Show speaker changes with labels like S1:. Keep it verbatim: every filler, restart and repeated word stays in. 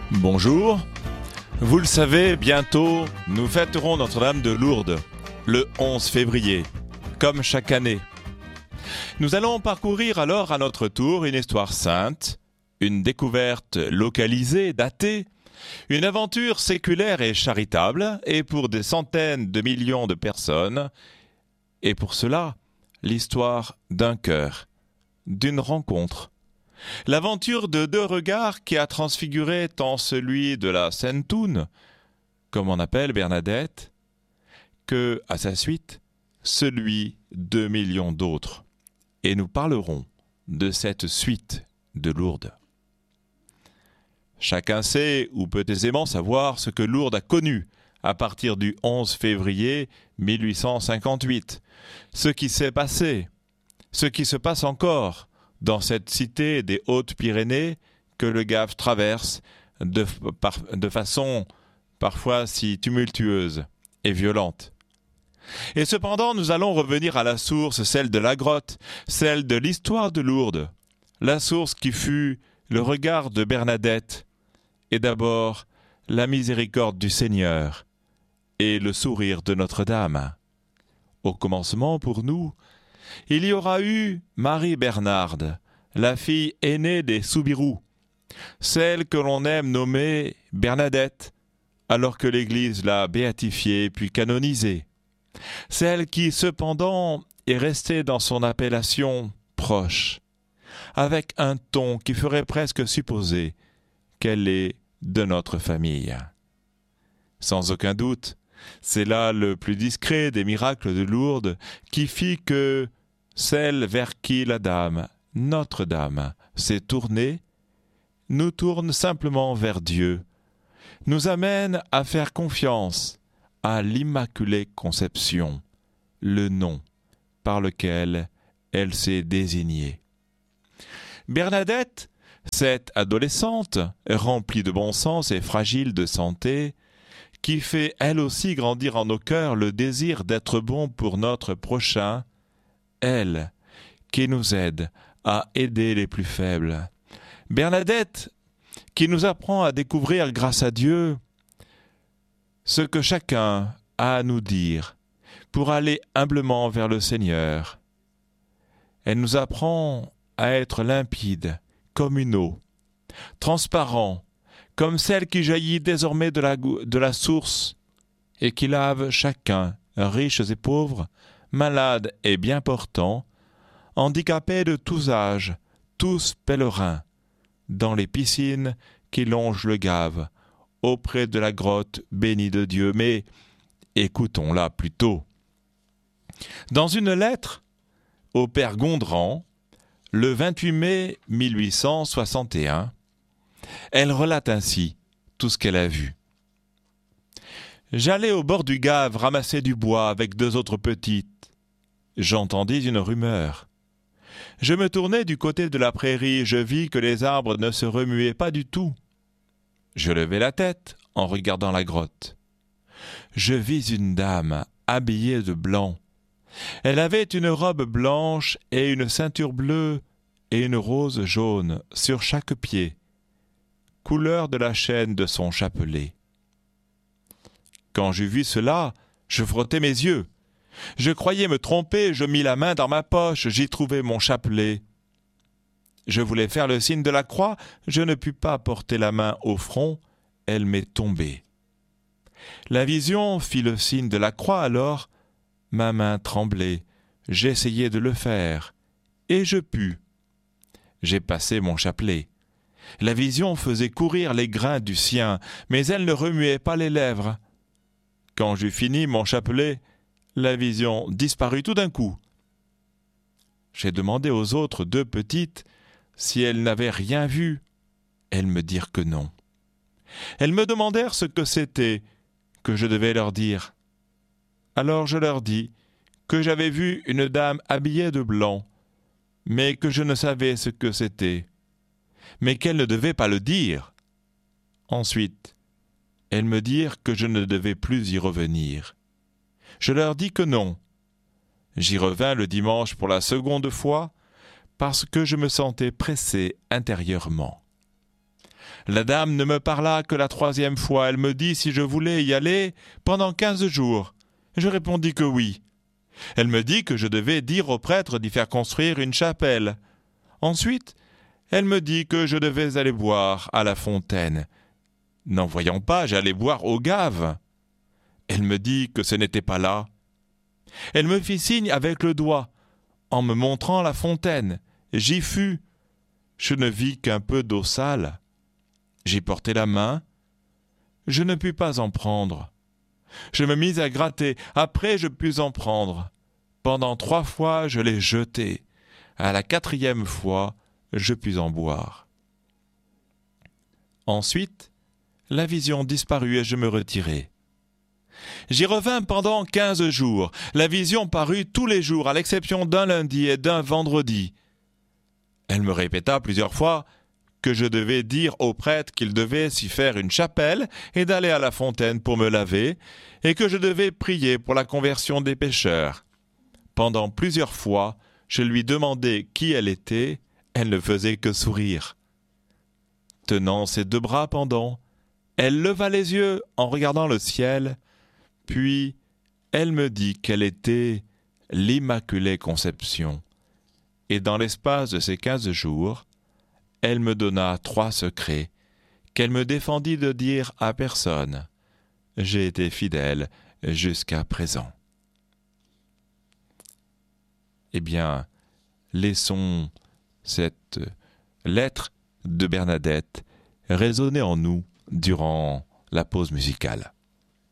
S1: Bonjour, vous le savez, bientôt nous fêterons Notre-Dame de Lourdes, le onze février, comme chaque année. Nous allons parcourir alors à notre tour une histoire sainte, une découverte localisée, datée, une aventure séculaire et charitable, et pour des centaines de millions de personnes, et pour cela, l'histoire d'un cœur, d'une rencontre. L'aventure de deux regards qui a transfiguré tant celui de la Sainte Toune, comme on appelle Bernadette, que, à sa suite, celui de millions d'autres. Et nous parlerons de cette suite de Lourdes. Chacun sait ou peut aisément savoir ce que Lourdes a connu à partir du onze février mille huit cent cinquante-huit, ce qui s'est passé, ce qui se passe encore dans cette cité des Hautes-Pyrénées que le Gave traverse de, par, de façon parfois si tumultueuse et violente. Et cependant, nous allons revenir à la source, celle de la grotte, celle de l'histoire de Lourdes, la source qui fut le regard de Bernadette, et d'abord la miséricorde du Seigneur et le sourire de Notre-Dame. Au commencement, pour nous, il y aura eu Marie Bernarde, la fille aînée des Soubirous, celle que l'on aime nommer Bernadette, alors que l'Église l'a béatifiée puis canonisée, celle qui cependant est restée dans son appellation proche, avec un ton qui ferait presque supposer qu'elle est de notre famille. Sans aucun doute, c'est là le plus discret des miracles de Lourdes qui fit que celle vers qui la Dame, Notre-Dame, s'est tournée, nous tourne simplement vers Dieu, nous amène à faire confiance à l'Immaculée Conception, le nom par lequel elle s'est désignée. Bernadette, cette adolescente, remplie de bon sens et fragile de santé, qui fait elle aussi grandir en nos cœurs le désir d'être bon pour notre prochain, elle, qui nous aide à aider les plus faibles. Bernadette, qui nous apprend à découvrir grâce à Dieu ce que chacun a à nous dire pour aller humblement vers le Seigneur. Elle nous apprend à être limpide comme une eau, transparent comme celle qui jaillit désormais de la, de la source et qui lave chacun, riches et pauvres, malades et bien portants, handicapés de tous âges, tous pèlerins, dans les piscines qui longent le Gave, auprès de la grotte bénie de Dieu. Mais écoutons-la plutôt. Dans une lettre au père Gondran, le vingt-huit mai mille huit cent soixante et un, elle relate ainsi tout ce qu'elle a vu. « J'allais au bord du Gave ramasser du bois avec deux autres petites. J'entendis une rumeur. Je me tournai du côté de la prairie, je vis que les arbres ne se remuaient pas du tout. Je levai la tête en regardant la grotte. Je vis une dame habillée de blanc. Elle avait une robe blanche et une ceinture bleue et une rose jaune sur chaque pied, couleur de la chaîne de son chapelet. Quand j'eus vu cela, je frottai mes yeux. Je croyais me tromper, je mis la main dans ma poche, j'y trouvai mon chapelet. Je voulais faire le signe de la croix, je ne pus pas porter la main au front, elle m'est tombée. La vision fit le signe de la croix alors, ma main tremblait, j'essayai de le faire, et je pus. J'ai passé mon chapelet. La vision faisait courir les grains du sien, mais elle ne remuait pas les lèvres. Quand j'eus fini mon chapelet, la vision disparut tout d'un coup. J'ai demandé aux autres deux petites si elles n'avaient rien vu. Elles me dirent que non. Elles me demandèrent ce que c'était, que je devais leur dire. Alors je leur dis que j'avais vu une dame habillée de blanc, mais que je ne savais ce que c'était, mais qu'elles ne devaient pas le dire. Ensuite, elles me dirent que je ne devais plus y revenir. Je leur dis que non. J'y revins le dimanche pour la seconde fois, parce que je me sentais pressé intérieurement. La dame ne me parla que la troisième fois. Elle me dit si je voulais y aller pendant quinze jours. Je répondis que oui. Elle me dit que je devais dire au prêtre d'y faire construire une chapelle. Ensuite, elle me dit que je devais aller boire à la fontaine. N'en voyant pas, j'allais boire aux gaves. Elle me dit que ce n'était pas là. Elle me fit signe avec le doigt, en me montrant la fontaine. J'y fus. Je ne vis qu'un peu d'eau sale. J'y portai la main. Je ne pus pas en prendre. Je me mis à gratter. Après, je pus en prendre. Pendant trois fois, je l'ai jeté. À la quatrième fois, je pus en boire. Ensuite, la vision disparut et je me retirai. J'y revins pendant quinze jours. La vision parut tous les jours, à l'exception d'un lundi et d'un vendredi. Elle me répéta plusieurs fois que je devais dire au prêtre qu'il devait s'y faire une chapelle et d'aller à la fontaine pour me laver, et que je devais prier pour la conversion des pécheurs. Pendant plusieurs fois, je lui demandai qui elle était, elle ne faisait que sourire. Tenant ses deux bras pendants, elle leva les yeux en regardant le ciel, puis elle me dit qu'elle était l'Immaculée Conception. Et dans l'espace de ces quinze jours, elle me donna trois secrets qu'elle me défendit de dire à personne. J'ai été fidèle jusqu'à présent. Eh bien, laissons cette lettre de Bernadette résonner en nous durant la pause musicale.